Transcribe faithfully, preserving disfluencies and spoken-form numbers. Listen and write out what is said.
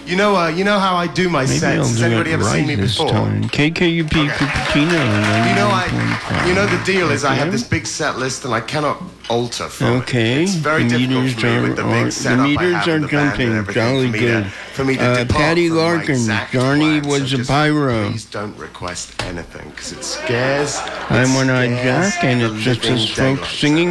You know, uh, you know how I do my Maybe sets. I'll Has do anybody it ever right seen me this before? time. K K U P Okay. Cupertino. You know, I, you know, the deal is I have Okay. this big set list and I cannot alter from Okay. it. It's very The difficult meters for me are, with the are big setup the I meters have are with the band jumping. and everything Jolly for me good. to, for me to Uh, depart Patty from my Larkin, exact Johnny plan. was So a just pyro. Please don't request anything because it scares. it I'm One-Eyed scares Jack, and the it's just living us folks daylights out of singing.